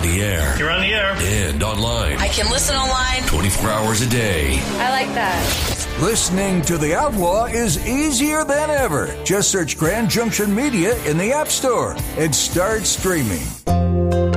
the air. You're on the air. And online. I can listen online 24 hours a day. I like that. Listening to The Outlaw is easier than ever. Just search Grand Junction Media in the App Store and start streaming.